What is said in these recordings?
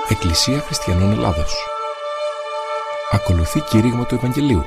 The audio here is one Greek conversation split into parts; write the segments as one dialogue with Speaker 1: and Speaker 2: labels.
Speaker 1: Εκκλησία Χριστιανών Ελλάδος. Ακολουθεί κήρυγμα του Ευαγγελίου.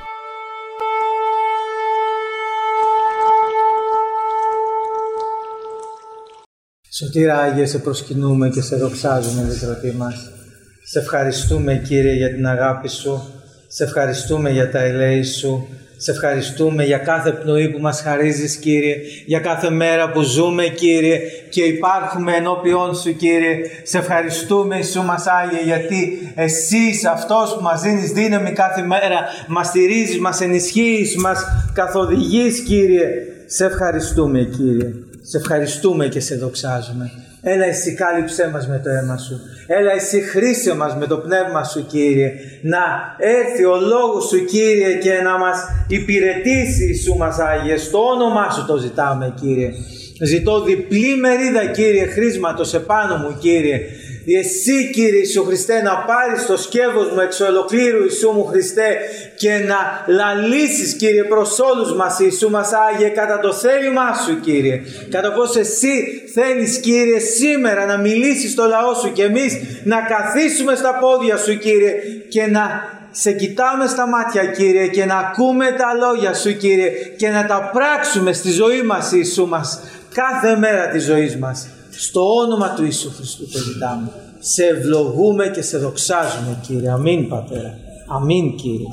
Speaker 2: Σωτήρα Άγιε, σε προσκυνούμε και σε δοξάζουμε, Δικρωτή μας. Σε ευχαριστούμε, Κύριε, για την αγάπη Σου. Σε ευχαριστούμε για τα ελέη Σου. Σε ευχαριστούμε για κάθε πνοή που μας χαρίζεις, Κύριε, για κάθε μέρα που ζούμε, Κύριε, και υπάρχουμε ενώπιόν Σου, Κύριε. Σε ευχαριστούμε, Ιησού μας Άγιε, γιατί Εσύ είσαι αυτός που μας δίνεις δύναμη κάθε μέρα, μας στηρίζεις, μας ενισχύεις, μας καθοδηγείς, Κύριε. Σε ευχαριστούμε, Κύριε. Σε ευχαριστούμε και σε δοξάζουμε. Έλα εσύ κάλυψέ μας με το αίμα Σου. Έλα εσύ χρήσε μας με το πνεύμα Σου, Κύριε. Να έρθει ο λόγος Σου, Κύριε, και να μας υπηρετήσει, Ιησού μας Άγιε. Στο όνομά Σου το ζητάμε, Κύριε. Ζητώ διπλή μερίδα, Κύριε, χρήσματος επάνω μου, Κύριε. Εσύ, Κύριε Ιησού Χριστέ, να πάρεις το σκεύος μου εξ ολοκλήρου, Ιησού μου Χριστέ, και να λαλήσεις, Κύριε, προς όλους μας, Ιησού μας Άγιε, κατά το θέλημά Σου, Κύριε. Κατά πως Εσύ θέλεις, Κύριε, σήμερα να μιλήσεις στο λαό Σου και εμείς να καθίσουμε στα πόδια Σου, Κύριε, και να σε κοιτάμε στα μάτια, Κύριε, και να ακούμε τα λόγια Σου, Κύριε, και να τα πράξουμε στη ζωή μας, Ιησού μας, κάθε μέρα της ζωής μας. Στο όνομα του Ιησού Χριστού το ζητάμε. Σε ευλογούμε και σε δοξάζουμε, Κύριε. Αμήν, Πατέρα. Αμήν, Κύριε.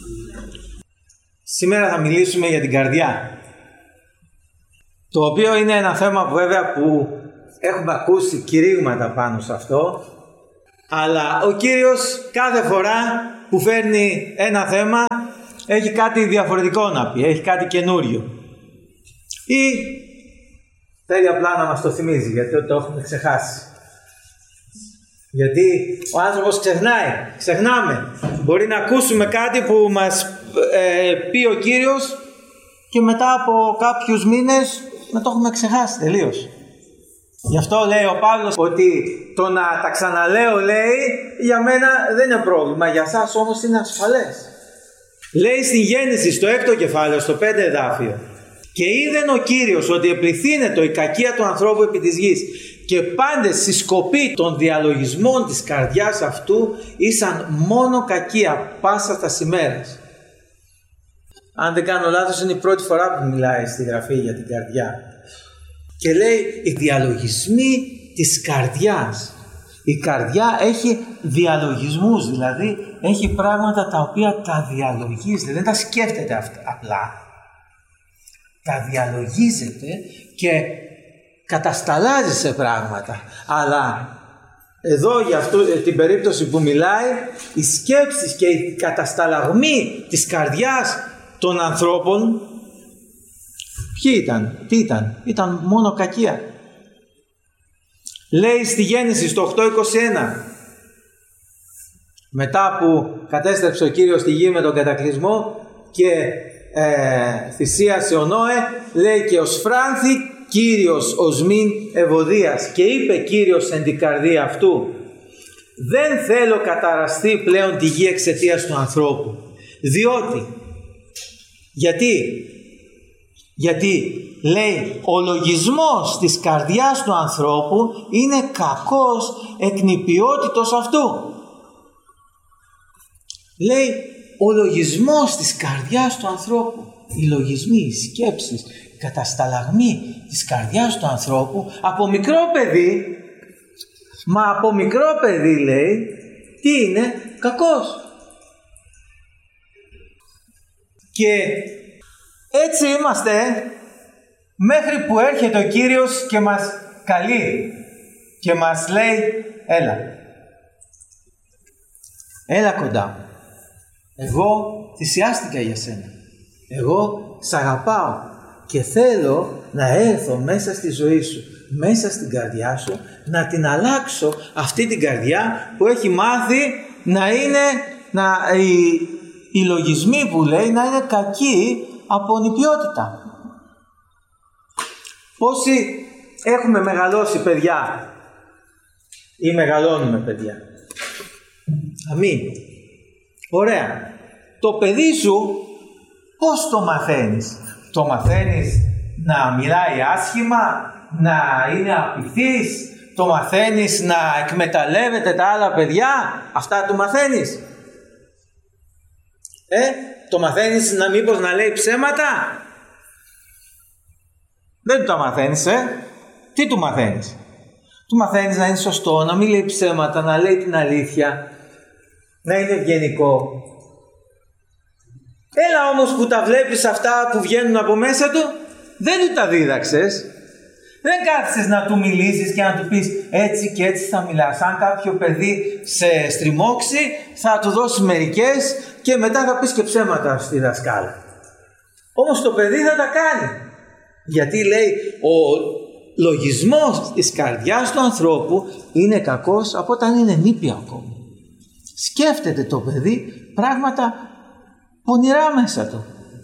Speaker 2: Σήμερα θα μιλήσουμε για την καρδιά. Το οποίο είναι ένα θέμα βέβαια που έχουμε ακούσει κηρύγματα πάνω σε αυτό. Αλλά ο Κύριος κάθε φορά που φέρνει ένα θέμα έχει κάτι διαφορετικό να πει. Έχει κάτι καινούριο. Ή θέλει απλά να μας το θυμίζει, γιατί το έχουμε ξεχάσει. Γιατί ο άνθρωπος ξεχνάμε. Μπορεί να ακούσουμε κάτι που μας πει ο Κύριος και μετά από κάποιους μήνες να το έχουμε ξεχάσει τελείως. Γι' αυτό λέει ο Παύλος ότι το να τα ξαναλέω, λέει, για μένα δεν είναι πρόβλημα, για σας όμως είναι ασφαλές. Λέει στην Γέννηση, στο 6ο κεφάλαιο, στο 5 εδάφιο: «Και είδεν ο Κύριος ότι επληθύνετο η κακία του ανθρώπου επί της γης, και πάντες στη σκοπή των διαλογισμών της καρδιάς αυτού ήσαν μόνο κακία πάσα τας ημέρας». Αν δεν κάνω λάθος, είναι η πρώτη φορά που μιλάει στη Γραφή για την καρδιά. Και λέει οι διαλογισμοί της καρδιάς. Η καρδιά έχει διαλογισμούς, δηλαδή έχει πράγματα τα οποία τα διαλογίζεται, δεν τα σκέφτεται απλά. Τα διαλογίζεται και κατασταλάζει σε πράγματα. Αλλά εδώ για την περίπτωση που μιλάει, οι σκέψεις και οι κατασταλαγμοί της καρδιάς των ανθρώπων, τι ήταν μόνο κακία. Λέει στη Γέννηση στο 8:21, μετά που κατέστρεψε ο Κύριος τη γη με τον κατακλυσμό και θυσίασε ο Νόε, λέει: «Και ως φράνθη Κύριος ως μην ευωδίας, και είπε Κύριος εν την καρδία αυτού, δεν θέλω καταραστεί πλέον τη γη εξαιτίας του ανθρώπου». Διότι, γιατί λέει ο λογισμός της καρδιάς του ανθρώπου είναι κακός εκ νηπιότητος αυτού. Λέει ο λογισμός της καρδιάς του ανθρώπου, οι λογισμοί, οι σκέψεις, οι κατασταλαγμοί της καρδιάς του ανθρώπου από μικρό παιδί, λέει, τι είναι? Κακός. Και έτσι είμαστε μέχρι που έρχεται ο Κύριος και μας καλεί και μας λέει: έλα κοντά μου. Εγώ θυσιάστηκα για σένα. Εγώ σ' αγαπάω και θέλω να έρθω μέσα στη ζωή σου, μέσα στην καρδιά σου, να την αλλάξω αυτή την καρδιά που έχει μάθει να είναι, οι λογισμοί που λέει να είναι κακοί από νηπιότητα. Πόσοι έχουμε μεγαλώσει παιδιά ή μεγαλώνουμε παιδιά? Αμήν. Ωραία. Το παιδί σου πώς το μαθαίνεις? Το μαθαίνεις να μιλάει άσχημα, να είναι απειθής? Το μαθαίνεις να εκμεταλλεύεται τα άλλα παιδιά, αυτά του μαθαίνεις. Το μαθαίνεις μήπως να λέει ψέματα. Δεν του τα μαθαίνεις, Τι του μαθαίνεις? Του μαθαίνεις να είναι σωστό, να μην λέει ψέματα, να λέει την αλήθεια, να είναι ευγενικό. Έλα όμως που τα βλέπεις αυτά που βγαίνουν από μέσα του, δεν του τα δίδαξες. Δεν κάθισες να του μιλήσεις και να του πεις έτσι και έτσι θα μιλάς. Αν κάποιο παιδί σε στριμώξει, θα του δώσεις μερικές και μετά θα πεις και ψέματα στη δασκάλα. Όμως το παιδί θα τα κάνει. Γιατί λέει ο λογισμός της καρδιάς του ανθρώπου είναι κακός από όταν είναι νήπια ακόμη. Σκέφτεται το παιδί πράγματα πονηρά μέσα του.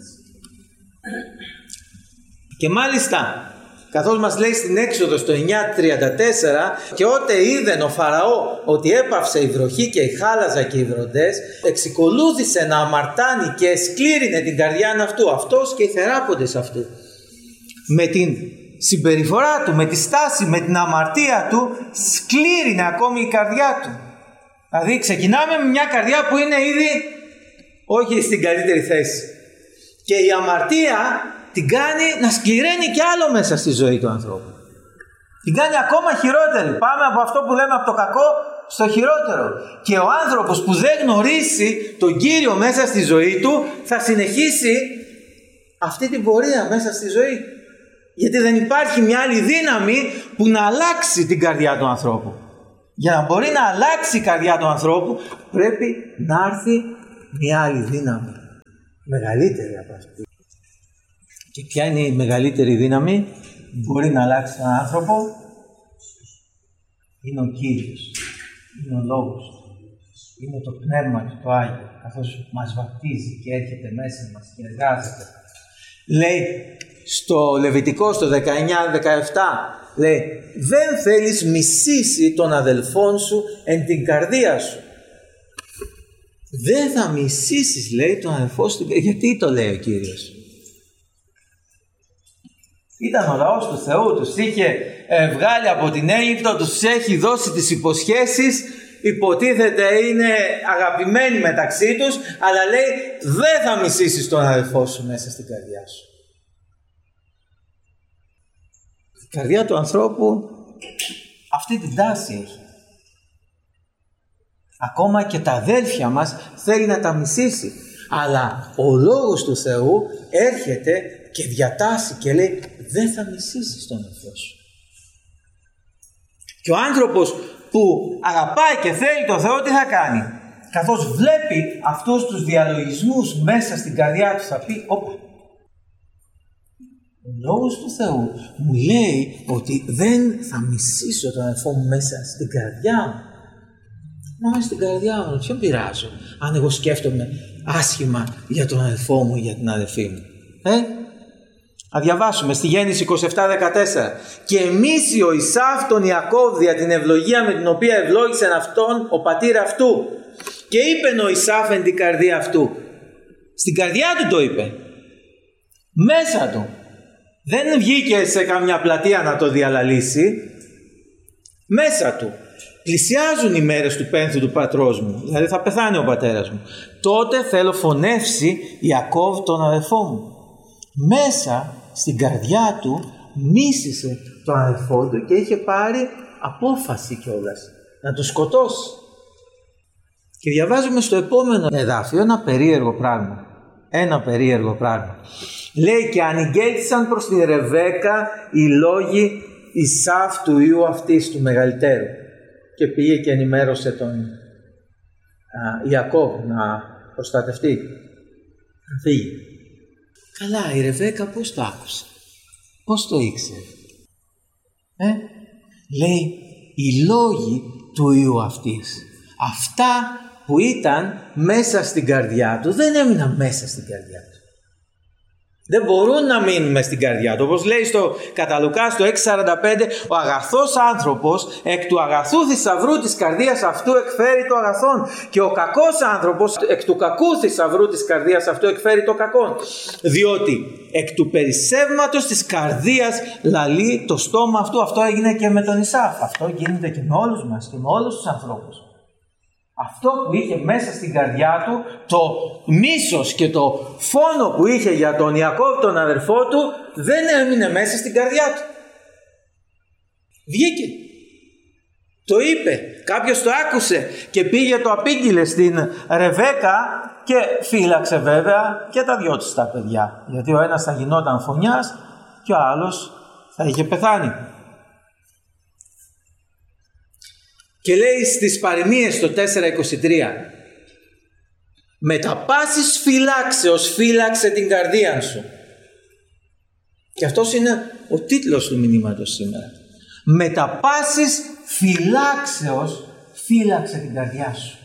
Speaker 2: Και μάλιστα, καθώς μας λέει στην Έξοδο στο 9:34, και ότε είδεν ο Φαραώ ότι έπαυσε η βροχή και η χάλαζα και οι βροντές, εξικολούθησε να αμαρτάνει και σκλήρινε την καρδιά αυτού, αυτός και οι θεράποντες αυτού. Με την συμπεριφορά του, με τη στάση, με την αμαρτία του, σκλήρινε ακόμη η καρδιά του. Δηλαδή ξεκινάμε με μια καρδιά που είναι ήδη όχι στην καλύτερη θέση. Και η αμαρτία την κάνει να σκληραίνει κι άλλο μέσα στη ζωή του ανθρώπου. Την κάνει ακόμα χειρότερη. Πάμε από αυτό που λέμε από το κακό στο χειρότερο. Και ο άνθρωπος που δεν γνωρίσει τον Κύριο μέσα στη ζωή του θα συνεχίσει αυτή την πορεία μέσα στη ζωή. Γιατί δεν υπάρχει μια άλλη δύναμη που να αλλάξει την καρδιά του ανθρώπου. Για να μπορεί να αλλάξει η καρδιά του ανθρώπου πρέπει να έρθει μια άλλη δύναμη. Μεγαλύτερη από αυτή. Και ποια είναι η μεγαλύτερη δύναμη που μπορεί να αλλάξει τον άνθρωπο? Είναι ο Κύριος. Είναι ο Λόγος του. Είναι το Πνεύμα του, το Άγιο. Καθώς μας βαπτίζει και έρχεται μέσα μας και εργάζεται. Λέει στο Λεβιτικό στο 19-17, λέει, δεν θέλεις μισήσει τον αδελφόν σου εν την καρδία σου. Δεν θα μισήσεις, λέει, τον αδελφό σου. Γιατί το λέει ο Κύριος? Ήταν ο λαός του Θεού, τους είχε βγάλει από την Αίγυπτο, τους έχει δώσει τις υποσχέσεις, υποτίθεται είναι αγαπημένοι μεταξύ τους, αλλά λέει δεν θα μισήσεις τον αδελφό σου μέσα στην καρδιά σου. Η καρδιά του ανθρώπου αυτή την τάση έχει. Ακόμα και τα αδέλφια μας θέλει να τα μισήσει, αλλά ο Λόγος του Θεού έρχεται και διατάσσει και λέει δεν θα μισήσεις τον αδελφό σου. Και ο άνθρωπος που αγαπάει και θέλει τον Θεό τι θα κάνει? Καθώς βλέπει αυτούς τους διαλογισμούς μέσα στην καρδιά του θα πει όπα, ο Λόγος του Θεού μου λέει ότι δεν θα μισήσω τον αδελφό μου μέσα στην καρδιά μου. Μα στην καρδιά μου, ποιον πειράζω αν εγώ σκέφτομαι άσχημα για τον αδελφό μου ή για την αδελφή μου? Να διαβάσουμε στη Γέννηση 27:14. Και εμίσει ο Ισαύ τον Ιακώβ δια την ευλογία με την οποία ευλόγησε αυτόν ο πατήρ αυτού. Και είπε ο Ισαύ εν την καρδία αυτού. Στην καρδιά του το είπε. Μέσα του. Δεν βγήκε σε καμιά πλατεία να το διαλαλήσει. Μέσα του. Πλησιάζουν οι μέρες του πένθου του πατρός μου. Δηλαδή θα πεθάνει ο πατέρας μου. Τότε θέλω φωνεύσει Ιακώβ τον αδελφό μου. Μέσα στην καρδιά του μίσησε τον αδελφό του και είχε πάρει απόφαση κιόλας να τον σκοτώσει. Και διαβάζουμε στο επόμενο εδάφιο ένα περίεργο πράγμα. Λέει και ανηγγέλθησαν προς την Ρεβέκα οι λόγοι Ισαύ του ιού αυτής του μεγαλύτερου. Και πήγε και ενημέρωσε τον Ιακώβ να προστατευτεί, να φύγει. Καλά, η Ρεβέκα πώς το άκουσε? Πώς το ήξερε? Λέει οι λόγοι του ιού αυτής. Αυτά που ήταν μέσα στην καρδιά του δεν έμειναν μέσα στην καρδιά του. Δεν μπορούν να μείνουν μες στην καρδιά του. Όπως λέει κατά Λουκά στο 6:45, ο αγαθός άνθρωπος εκ του αγαθού θησαυρού της καρδίας αυτού εκφέρει το αγαθόν, και ο κακός άνθρωπος εκ του κακού θησαυρού της καρδίας αυτού εκφέρει το κακόν. Διότι εκ του περισσεύματος της καρδίας λαλεί το στόμα αυτού. Αυτό έγινε και με τον Ισαάκ. Αυτό γίνεται και με όλους μας και με όλους τους ανθρώπους. Αυτό που είχε μέσα στην καρδιά του, το μίσος και το φόνο που είχε για τον Ιακώβ, τον αδερφό του, δεν έμεινε μέσα στην καρδιά του. Βγήκε. Το είπε. Κάποιος το άκουσε και πήγε, το απήγγειλε στην Ρεβέκα και φύλαξε βέβαια και τα δυο της τα παιδιά. Γιατί ο ένας θα γινόταν φωνιάς και ο άλλος θα είχε πεθάνει. Και λέει στις παροιμίες το 4:23, με τα πάσης φυλάξεως φύλαξε την καρδία σου. Και αυτός είναι ο τίτλος του μηνύματος σήμερα. Με τα πάσης φυλάξεως φύλαξε την καρδιά σου.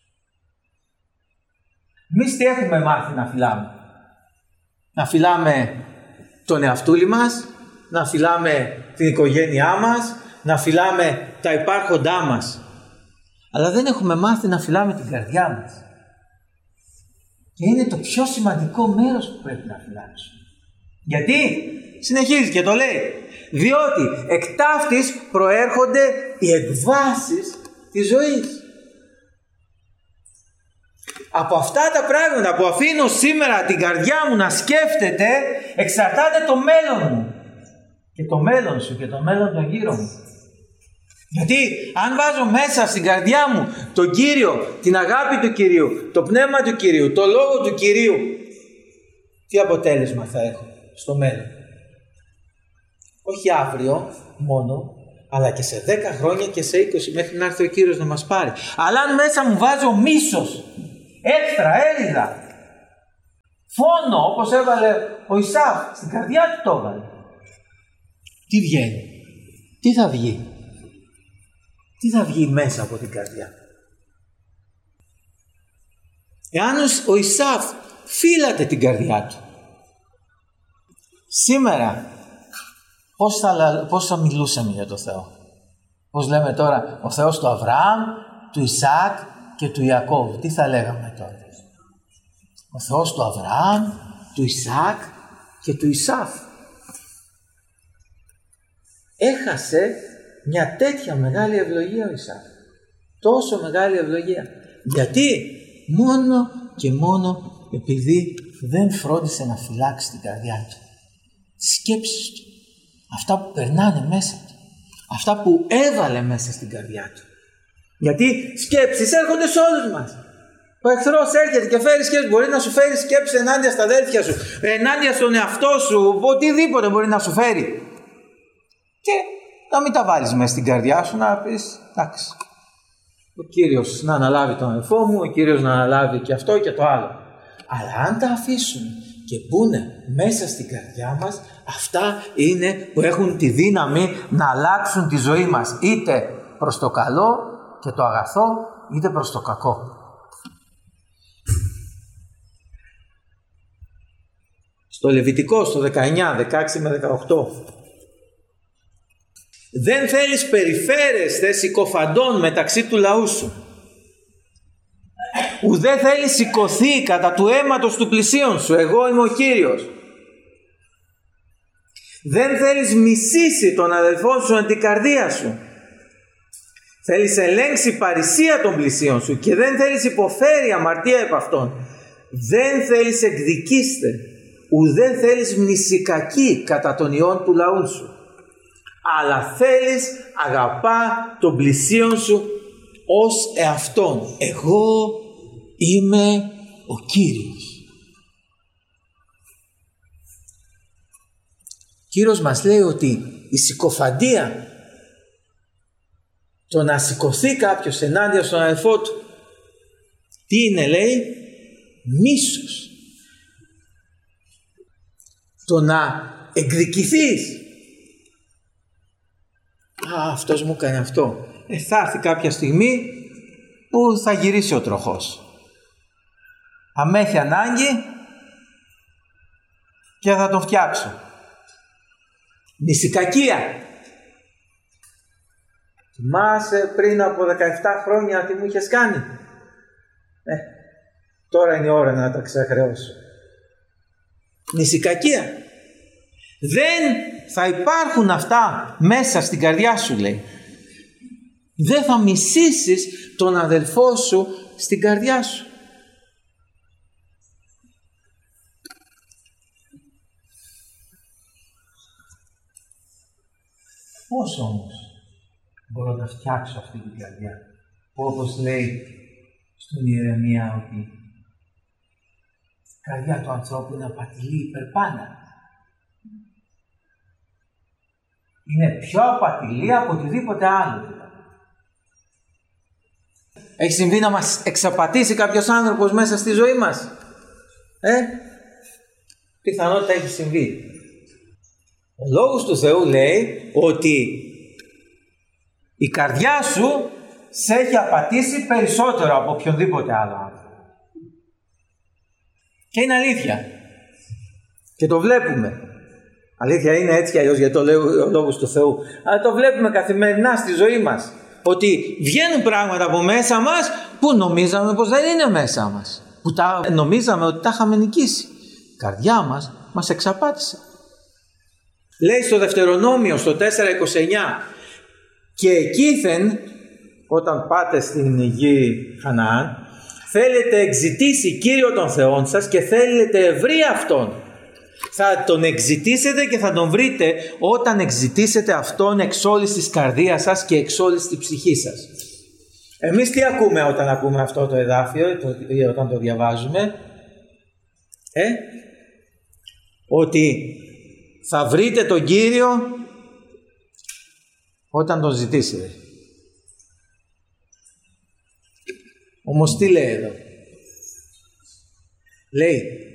Speaker 2: Εμείς τι έχουμε μάθει να φυλάμε? Να φυλάμε τον εαυτούλη μας, να φυλάμε την οικογένειά μας, να φυλάμε τα υπάρχοντά μας. Αλλά δεν έχουμε μάθει να φυλάμε την καρδιά μας. Και είναι το πιο σημαντικό μέρος που πρέπει να φυλάξουμε. Γιατί? Συνεχίζει και το λέει. Διότι εκ ταύτης προέρχονται οι εκβάσεις της ζωής. Από αυτά τα πράγματα που αφήνω σήμερα την καρδιά μου να σκέφτεται, εξαρτάται το μέλλον μου. Και το μέλλον σου και το μέλλον των γύρω μου. Γιατί αν βάζω μέσα στην καρδιά μου τον Κύριο, την αγάπη του Κυρίου, το πνεύμα του Κυρίου, το λόγο του Κυρίου, τι αποτέλεσμα θα έχω στο μέλλον? Όχι αύριο μόνο, αλλά και σε 10 χρόνια και σε 20, μέχρι να έρθει ο Κύριος να μας πάρει. Αλλά αν μέσα μου βάζω μίσος, έξτρα, έλιδα, φόνο, όπως έβαλε ο Ισαάκ, στην καρδιά του το έβαλε, τι βγαίνει? Τι θα βγει? Τι θα βγει μέσα από την καρδιά? Εάν ο Ισαάκ φύλατε την καρδιά του, σήμερα πώς θα μιλούσαμε για το Θεό? Πώς λέμε τώρα ο Θεός του Αβραάμ, του Ισαάκ και του Ιακώβ? Τι θα λέγαμε τώρα? Ο Θεός του Αβραάμ, του Ισαάκ και του Ισαάκ. Έχασε μια τέτοια μεγάλη ευλογία ο Ισαάκ. Τόσο μεγάλη ευλογία. Γιατί? Μόνο και μόνο επειδή δεν φρόντισε να φυλάξει την καρδιά του. Τις σκέψεις του. Αυτά που περνάνε μέσα του. Αυτά που έβαλε μέσα στην καρδιά του. Γιατί σκέψεις έρχονται σε όλους μας. Ο εχθρός έρχεται και φέρει σκέψεις. Μπορεί να σου φέρει σκέψεις ενάντια στα αδέλφια σου, ενάντια στον εαυτό σου, οτιδήποτε μπορεί να σου φέρει. Και να μην τα βάλεις μέσα στην καρδιά σου, να πεις εντάξει, ο Κύριος να αναλάβει τον αδελφό μου, ο Κύριος να αναλάβει και αυτό και το άλλο. Αλλά αν τα αφήσουμε και μπουνε μέσα στην καρδιά μας, αυτά είναι που έχουν τη δύναμη να αλλάξουν τη ζωή μας, είτε προς το καλό και το αγαθό, είτε προς το κακό. Στο Λεβιτικό, στο 19, 16 με 18. Δεν θέλεις περιφέρεσθε συκοφαντών μεταξύ του λαού σου. Ουδέ θέλεις σηκωθεί κατά του αίματος του πλησίον σου. Εγώ είμαι ο Κύριος. Δεν θέλεις μισήσει τον αδελφόν σου εν την καρδία σου. Θέλεις ελέγξει παρησία των πλησίων σου και δεν θέλεις υποφέρει αμαρτία επ' αυτών. Δεν θέλεις εκδικήστε, ουδέ θέλεις μνησικακή κατά των ιών του λαού σου. Αλλά θέλεις αγαπά τον πλησίον σου ως εαυτόν. Εγώ είμαι ο Κύριος. Ο Κύριος μας λέει ότι η συκοφαντία, το να σηκωθεί κάποιος ενάντια στον αδελφό του, τι είναι, λέει? Μίσος. Το να εκδικηθείς. Αυτός μου έκανε αυτό. Θα έρθει κάποια στιγμή που θα γυρίσει ο τροχός. Αν έχει ανάγκη, και θα τον φτιάξω. Νησικακία. Θυμάσαι πριν από 17 χρόνια τι μου είχες κάνει? Τώρα είναι η ώρα να τα ξεχρεώσω. Νησικακία. Δεν θα υπάρχουν αυτά μέσα στην καρδιά σου, λέει. Δεν θα μισήσεις τον αδελφό σου στην καρδιά σου. Πώς όμως μπορώ να φτιάξω αυτή την καρδιά, που όπως λέει στον Ιερεμία ότι η καρδιά του ανθρώπου είναι απατηλή υπερπάνα. Είναι πιο απατηλή από οτιδήποτε άλλο. Έχει συμβεί να μας εξαπατήσει κάποιος άνθρωπος μέσα στη ζωή μας? Πιθανότητα έχει συμβεί. Ο Λόγος του Θεού λέει ότι η καρδιά σου σε έχει απατήσει περισσότερο από οποιονδήποτε άλλο άνθρωπο. Και είναι αλήθεια. Και το βλέπουμε. Αλήθεια είναι έτσι κι αλλιώς, γιατί το λέει ο Λόγος του Θεού. Αλλά το βλέπουμε καθημερινά στη ζωή μας. Ότι βγαίνουν πράγματα από μέσα μας που νομίζαμε πως δεν είναι μέσα μας. Που νομίζαμε ότι τα είχαμε νικήσει. Η καρδιά μας εξαπάτησε. Λέει στο Δευτερονόμιο, στο 4:29, και εκείθεν, όταν πάτε στην γη Χαναάν, θέλετε εξητήσει Κύριο των Θεών σας και θέλετε βρει Αυτόν. Θα τον εξητήσετε και θα τον βρείτε όταν εξητήσετε Αυτόν εξ όλης της καρδίας σας και εξ όλης της ψυχής σας. Εμείς τι ακούμε όταν ακούμε αυτό το εδάφιο, όταν το διαβάζουμε? Ότι θα βρείτε τον Κύριο όταν τον ζητήσετε. Όμως τι λέει εδώ? Λέει